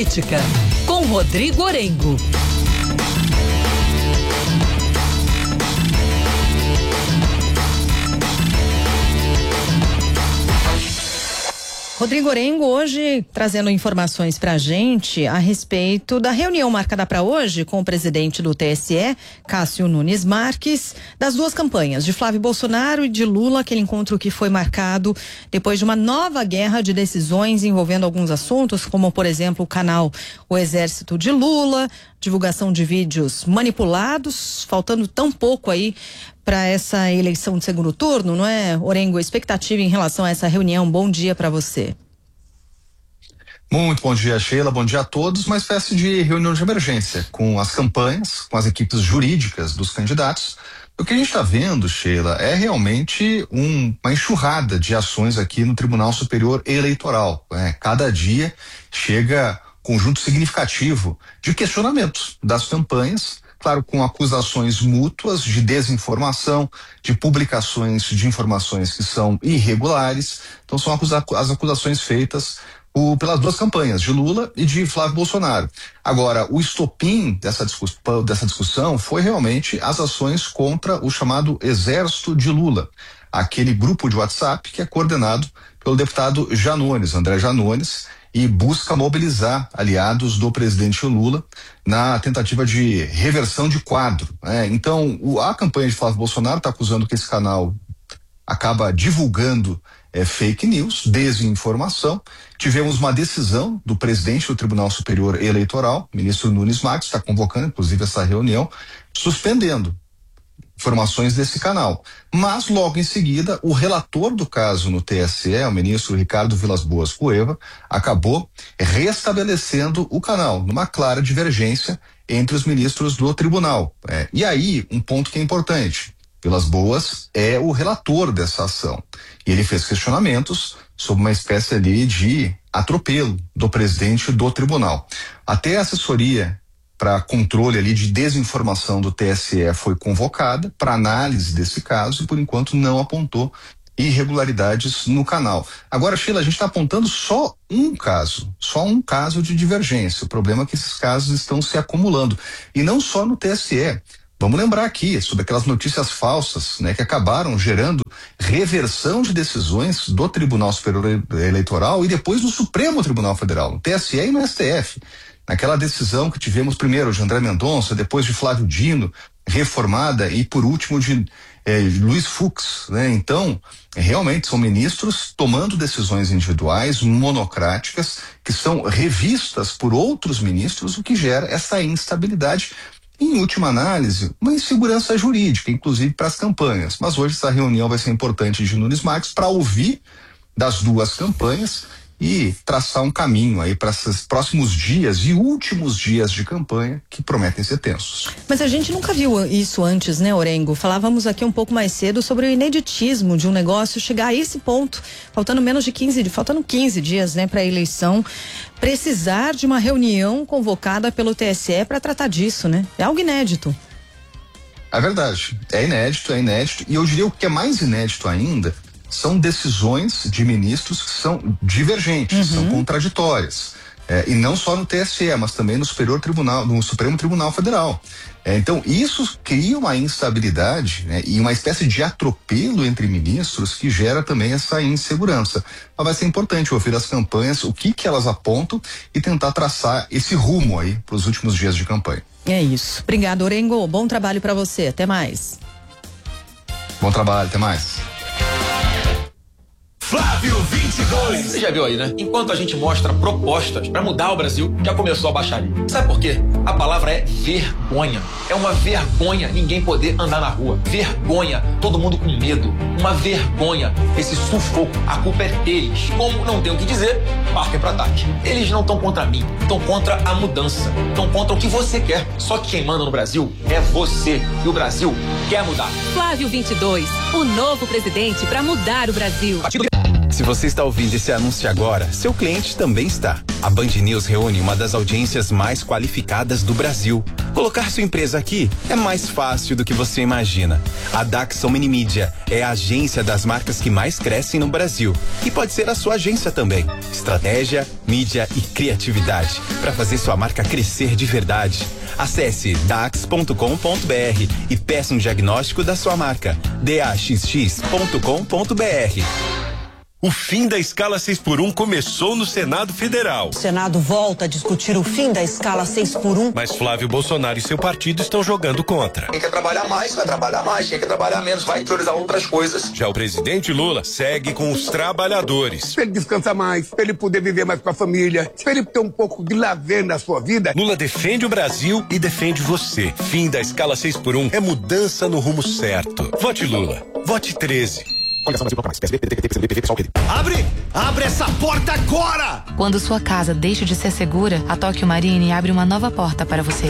Política, com Rodrigo Orengo. Rodrigo Orengo hoje trazendo informações pra gente a respeito da reunião marcada para hoje com o presidente do TSE, Cássio Nunes Marques, das duas campanhas, de Flávio Bolsonaro e de Lula, aquele encontro que foi marcado depois de uma nova guerra de decisões envolvendo alguns assuntos, como por exemplo o canal O Exército de Lula, divulgação de vídeos manipulados, faltando tão pouco aí para essa eleição de segundo turno, não é, Orengo? Expectativa em relação a essa reunião. Bom dia para você. Muito bom dia, Sheila. Bom dia a todos. Uma espécie de reunião de emergência com as campanhas, com as equipes jurídicas dos candidatos. O que a gente está vendo, Sheila, é realmente uma enxurrada de ações aqui no Tribunal Superior Eleitoral. Cada dia chega conjunto significativo de questionamentos das campanhas, claro, com acusações mútuas de desinformação, de publicações de informações que são irregulares. Então são as acusações feitas pelas duas campanhas, de Lula e de Flávio Bolsonaro. Agora, o estopim dessa discussão foi realmente as ações contra o chamado Exército de Lula, aquele grupo de WhatsApp que é coordenado pelo deputado André Janones, e busca mobilizar aliados do presidente Lula na tentativa de reversão de quadro. Então, a campanha de Flávio Bolsonaro está acusando que esse canal acaba divulgando fake news, desinformação. Tivemos uma decisão do presidente do Tribunal Superior Eleitoral, ministro Nunes Marques, está convocando inclusive essa reunião, suspendendo informações desse canal. Mas logo em seguida, o relator do caso no TSE, o ministro Ricardo Vilas Boas Cueva, acabou restabelecendo o canal, numa clara divergência entre os ministros do tribunal. E aí, um ponto que é importante: Vilas Boas é o relator dessa ação. E ele fez questionamentos sobre uma espécie ali de atropelo do presidente do tribunal. Até a assessoria para controle ali de desinformação do TSE foi convocada para análise desse caso e por enquanto não apontou irregularidades no canal. Agora, Sheila, a gente está apontando só um caso de divergência. O problema é que esses casos estão se acumulando e não só no TSE. Vamos lembrar aqui sobre aquelas notícias falsas, que acabaram gerando reversão de decisões do Tribunal Superior Eleitoral e depois do Supremo Tribunal Federal, no TSE e no STF. Naquela decisão que tivemos primeiro de André Mendonça, depois de Flávio Dino, reformada, e por último de Luiz Fux, Então, realmente são ministros tomando decisões individuais, monocráticas, que são revistas por outros ministros, o que gera essa instabilidade. Em última análise, uma insegurança jurídica, inclusive para as campanhas. Mas hoje essa reunião vai ser importante de Nunes Marques para ouvir das duas campanhas e traçar um caminho aí para esses próximos dias e últimos dias de campanha que prometem ser tensos. Mas a gente nunca viu isso antes, né, Orengo? Falávamos aqui um pouco mais cedo sobre o ineditismo de um negócio chegar a esse ponto, faltando 15 dias, para a eleição, precisar de uma reunião convocada pelo TSE para tratar disso, É algo inédito. É verdade, é inédito, e eu diria o que é mais inédito ainda são decisões de ministros que são divergentes, são contraditórias. E não só no TSE, mas também no Supremo Tribunal Federal. Então, isso cria uma instabilidade, e uma espécie de atropelo entre ministros que gera também essa insegurança. Mas vai ser importante ouvir as campanhas, o que elas apontam e tentar traçar esse rumo aí para os últimos dias de campanha. É isso. Obrigado, Orengo. Bom trabalho para você. Até mais. Bom trabalho, até mais. Flávio 22. Você já viu aí, né? Enquanto a gente mostra propostas pra mudar o Brasil, já começou a baixaria. Sabe por quê? A palavra é vergonha. É uma vergonha ninguém poder andar na rua. Vergonha. Todo mundo com medo. Uma vergonha. Esse sufoco. A culpa é deles. Como não tem o que dizer, partem pro ataque. Eles não estão contra mim. Estão contra a mudança. Estão contra o que você quer. Só que quem manda no Brasil é você. E o Brasil quer mudar. Flávio 22. O novo presidente pra mudar o Brasil. Se você está ouvindo esse anúncio agora, seu cliente também está. A Band News reúne uma das audiências mais qualificadas do Brasil. Colocar sua empresa aqui é mais fácil do que você imagina. A Daxon Minimídia é a agência das marcas que mais crescem no Brasil e pode ser a sua agência também. Estratégia, mídia e criatividade para fazer sua marca crescer de verdade. Acesse dax.com.br e peça um diagnóstico da sua marca. daxx.com.br. O fim da escala 6x1 começou no Senado Federal. O Senado volta a discutir o fim da escala 6x1. Mas Flávio Bolsonaro e seu partido estão jogando contra. Quem quer trabalhar mais, vai trabalhar mais. Quem quer trabalhar menos, vai priorizar outras coisas. Já o presidente Lula segue com os trabalhadores. Pra ele descansar mais, pra ele poder viver mais com a família, pra ele ter um pouco de lazer na sua vida. Lula defende o Brasil e defende você. Fim da escala 6x1 é mudança no rumo certo. Vote Lula. Vote 13. Abre essa porta agora! Quando sua casa deixa de ser segura, a Tóquio Marine abre uma nova porta para você.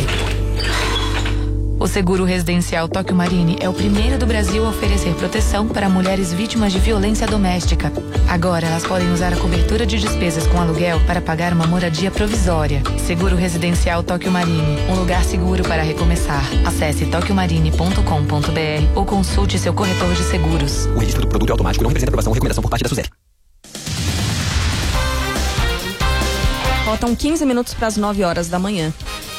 O seguro residencial Tóquio Marine é o primeiro do Brasil a oferecer proteção para mulheres vítimas de violência doméstica. Agora elas podem usar a cobertura de despesas com aluguel para pagar uma moradia provisória. Seguro residencial Tóquio Marine, um lugar seguro para recomeçar. Acesse tokyomarine.com.br ou consulte seu corretor de seguros. O registro do produto é automático e não representa aprovação ou recomendação por parte da SUSEP. Faltam 15 minutos para as 9 horas da manhã.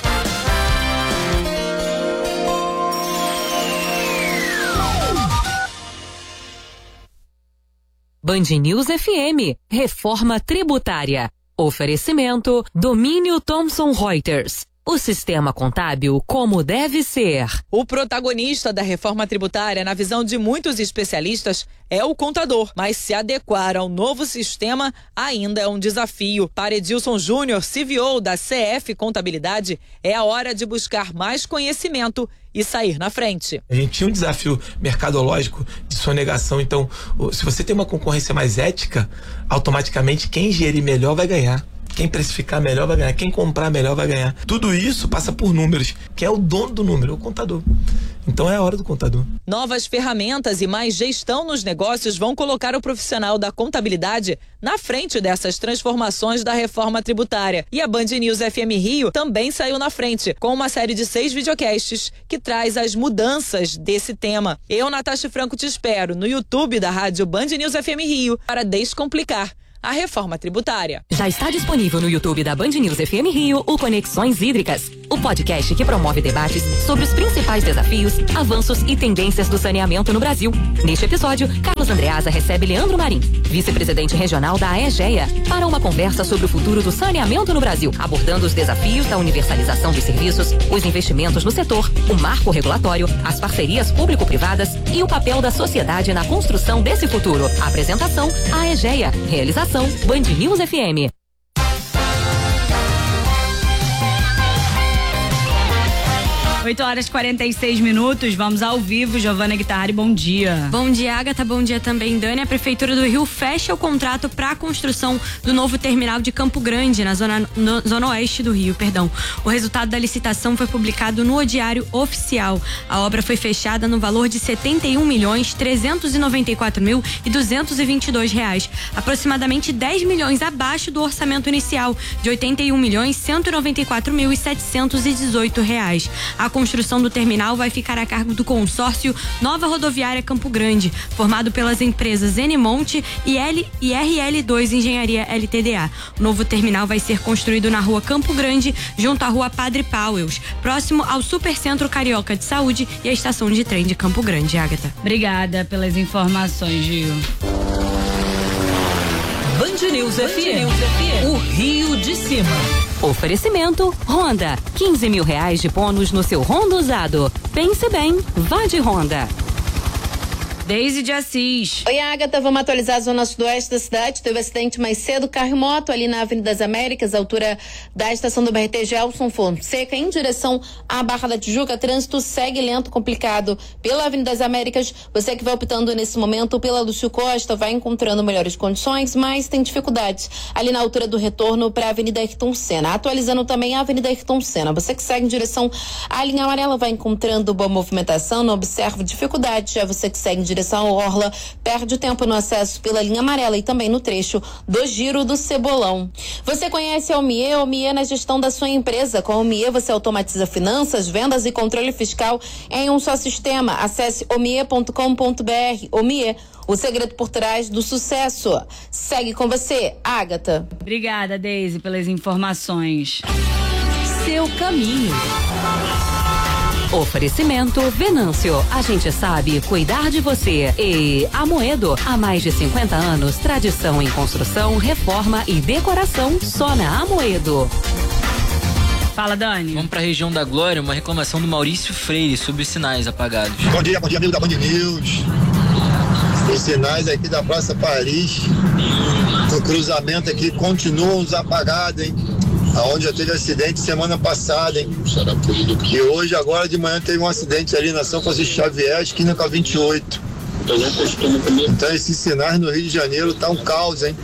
Band News FM, Reforma Tributária. Oferecimento, Domínio Thomson Reuters. O sistema contábil como deve ser. O protagonista da reforma tributária, na visão de muitos especialistas, é o contador. Mas se adequar ao novo sistema ainda é um desafio. Para Edilson Júnior, CVO da CF Contabilidade, é a hora de buscar mais conhecimento e sair na frente. A gente tinha um desafio mercadológico de sonegação, então se você tem uma concorrência mais ética, automaticamente quem gerir melhor vai ganhar. Quem precificar melhor vai ganhar, quem comprar melhor vai ganhar. Tudo isso passa por números. Quem é o dono do número? O contador. Então é a hora do contador. Novas ferramentas e mais gestão nos negócios vão colocar o profissional da contabilidade na frente dessas transformações da reforma tributária. E a Band News FM Rio também saiu na frente, com uma série de 6 videocasts que traz as mudanças desse tema. Eu, Natasha Franco, te espero no YouTube da rádio Band News FM Rio para descomplicar a reforma tributária. Já está disponível no YouTube da Band News FM Rio o Conexões Hídricas, o podcast que promove debates sobre os principais desafios, avanços e tendências do saneamento no Brasil. Neste episódio, Carlos Andreasa recebe Leandro Marim, vice-presidente regional da AEGEA, para uma conversa sobre o futuro do saneamento no Brasil, abordando os desafios da universalização dos serviços, os investimentos no setor, o marco regulatório, as parcerias público-privadas e o papel da sociedade na construção desse futuro. Apresentação, AEGEA. Realização, Band News FM. 8h46, vamos ao vivo. Giovana Guitarri, bom dia. Bom dia, Agatha, bom dia também, Dani. A Prefeitura do Rio fecha o contrato para a construção do novo terminal de Campo Grande, na zona oeste do Rio, perdão. O resultado da licitação foi publicado no Diário Oficial. A obra foi fechada no valor de R$ 71.394.222, aproximadamente 10 milhões abaixo do orçamento inicial, de R$ 81.194.718. A construção do terminal vai ficar a cargo do consórcio Nova Rodoviária Campo Grande, formado pelas empresas Enimonte e RL2 Engenharia LTDA. O novo terminal vai ser construído na rua Campo Grande, junto à rua Padre Pauels, próximo ao Supercentro Carioca de Saúde e à estação de trem de Campo Grande, Agatha. Obrigada pelas informações, Gil. Band News FM, o Rio de Cima. Oferecimento Honda, R$15 mil de bônus no seu Honda usado. Pense bem, vá de Honda. Deise de Assis. Oi, Agatha, vamos atualizar a zona sudoeste da cidade. Teve acidente mais cedo, carro e moto ali na Avenida das Américas, altura da estação do BRT Gelson Fonseca, em direção à Barra da Tijuca. Trânsito segue lento, complicado pela Avenida das Américas. Você que vai optando nesse momento pela Lúcio Costa vai encontrando melhores condições, mas tem dificuldades ali na altura do retorno para a Avenida Ayrton Senna. Atualizando também a Avenida Ayrton Senna. Você que segue em direção à linha amarela vai encontrando boa movimentação, não observa dificuldades. Já você que segue em direção ao Orla perde tempo no acesso pela linha amarela e também no trecho do Giro do Cebolão. Você conhece a Omie? Omie na gestão da sua empresa. Com a Omie você automatiza finanças, vendas e controle fiscal em um só sistema. Acesse omie.com.br. Omie, o segredo por trás do sucesso. Segue com você, Ágata. Obrigada, Deise, pelas informações. Seu caminho. Oferecimento Venâncio. A gente sabe cuidar de você. E Amoedo. Há mais de 50 anos, tradição em construção, reforma e decoração só na Amoedo. Fala, Dani. Vamos pra região da Glória, uma reclamação do Maurício Freire sobre os sinais apagados. Bom dia, amigo da Band News. Os sinais aqui da Praça Paris, o cruzamento aqui continuam apagados, hein? Aonde já teve acidente semana passada, hein? E hoje, agora de manhã, teve um acidente ali na São Francisco Xavier, esquina com a 28. Então esses sinais no Rio de Janeiro tá um caos, hein?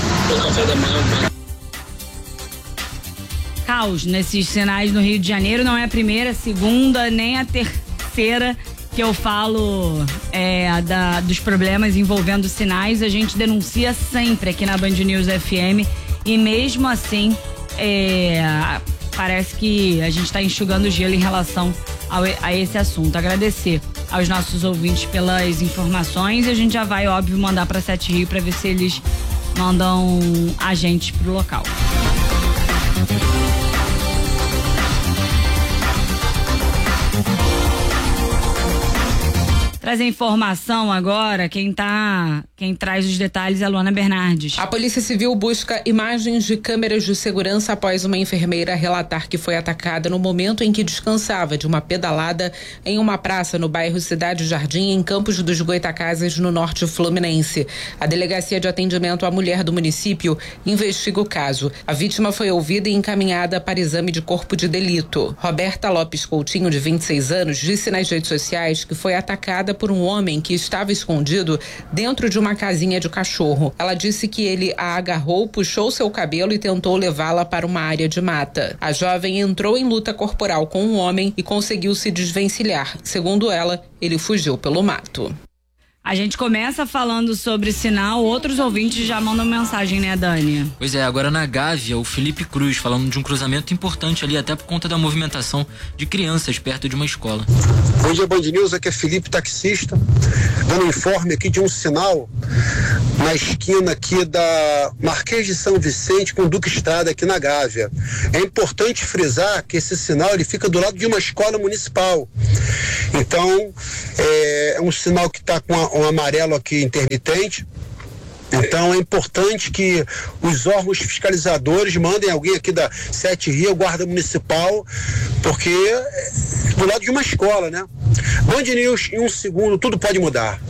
Caos nesses sinais no Rio de Janeiro. Não é a primeira, a segunda, nem a terceira que eu falo dos problemas envolvendo sinais. A gente denuncia sempre aqui na Band News FM e mesmo assim parece que a gente está enxugando gelo em relação a esse assunto. Agradecer aos nossos ouvintes pelas informações e a gente já vai, óbvio, mandar para 7 Rio para ver se eles mandam a gente pro local. Traz a informação agora, quem traz os detalhes é a Luana Bernardes. A Polícia Civil busca imagens de câmeras de segurança após uma enfermeira relatar que foi atacada no momento em que descansava de uma pedalada em uma praça no bairro Cidade Jardim, em Campos dos Goitacazes, no norte fluminense. A Delegacia de Atendimento à Mulher do município investiga o caso. A vítima foi ouvida e encaminhada para exame de corpo de delito. Roberta Lopes Coutinho, de 26 anos, disse nas redes sociais que foi atacada por um homem que estava escondido dentro de uma casinha de cachorro. Ela disse que ele a agarrou, puxou seu cabelo e tentou levá-la para uma área de mata. A jovem entrou em luta corporal com um homem e conseguiu se desvencilhar. Segundo ela, ele fugiu pelo mato. A gente começa falando sobre sinal, outros ouvintes já mandam mensagem, né, Dani? Pois é, agora na Gávea, o Felipe Cruz falando de um cruzamento importante ali, até por conta da movimentação de crianças perto de uma escola. Bom dia, Band News, aqui é Felipe, taxista, dando um informe aqui de um sinal na esquina aqui da Marquês de São Vicente com Duque Estrada aqui na Gávea. É importante frisar que esse sinal ele fica do lado de uma escola municipal. Então, é um sinal que está com um amarelo aqui intermitente. Então é importante que os órgãos fiscalizadores mandem alguém aqui da 7 Rio, Guarda Municipal, porque é do lado de uma escola, né? Band News, em um segundo, tudo pode mudar.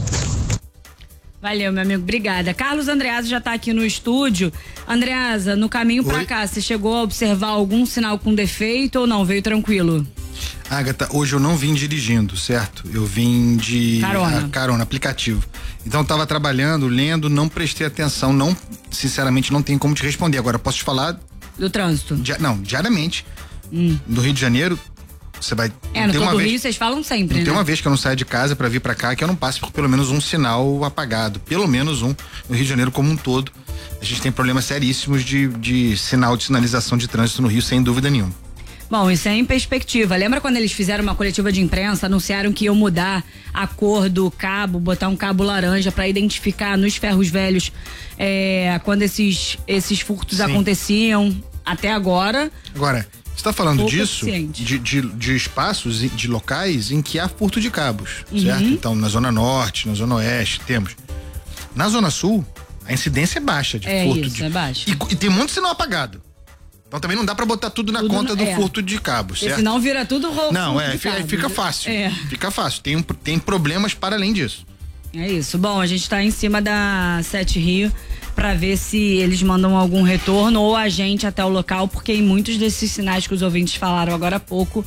Valeu, meu amigo, obrigada. Carlos Andreasa já tá aqui no estúdio. Andreasa, no caminho pra cá, você chegou a observar algum sinal com defeito ou não? Veio tranquilo? Agatha, hoje eu não vim dirigindo, certo? Eu vim de carona, aplicativo. Então eu tava trabalhando, lendo, não prestei atenção, sinceramente não tenho como te responder. Agora posso te falar do trânsito? Diariamente. No Rio de Janeiro, você vai... no todo o Rio vocês falam sempre, né? Tem uma vez que eu não saio de casa pra vir pra cá que eu não passo por pelo menos um sinal apagado. Pelo menos um. No Rio de Janeiro como um todo. A gente tem problemas seríssimos de sinalização de trânsito no Rio, sem dúvida nenhuma. Bom, isso é em perspectiva. Lembra quando eles fizeram uma coletiva de imprensa, anunciaram que iam mudar a cor do cabo, botar um cabo laranja para identificar nos ferros velhos quando esses furtos aconteciam até agora. Agora, você está falando disso, de espaços, de locais em que há furto de cabos, certo? Então, na Zona Norte, na Zona Oeste, temos. Na Zona Sul, a incidência é baixa de furto. É baixa. E tem um monte de sinal apagado. Então também não dá pra botar tudo na conta do furto de cabo, certo? Porque senão vira tudo roubo. Não, fica fácil. Fica fácil. Tem problemas para além disso. É isso. Bom, a gente tá em cima da 7 Rio pra ver se eles mandam algum retorno ou a gente até o local, porque em muitos desses sinais que os ouvintes falaram agora há pouco,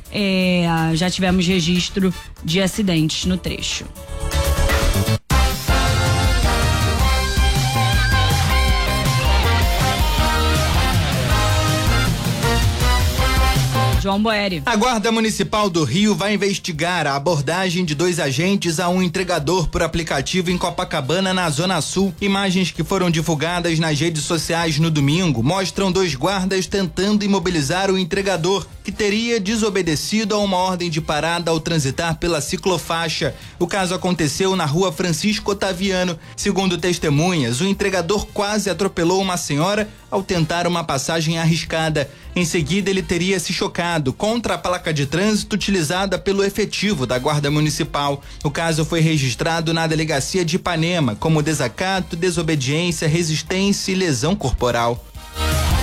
já tivemos registro de acidentes no trecho. João Boeri. A Guarda Municipal do Rio vai investigar a abordagem de 2 agentes a um entregador por aplicativo em Copacabana, na Zona Sul. Imagens que foram divulgadas nas redes sociais no domingo mostram 2 guardas tentando imobilizar o entregador, que teria desobedecido a uma ordem de parada ao transitar pela ciclofaixa. O caso aconteceu na rua Francisco Otaviano. Segundo testemunhas, o entregador quase atropelou uma senhora ao tentar uma passagem arriscada. Em seguida, ele teria se chocado contra a placa de trânsito utilizada pelo efetivo da Guarda Municipal. O caso foi registrado na Delegacia de Ipanema como desacato, desobediência, resistência e lesão corporal.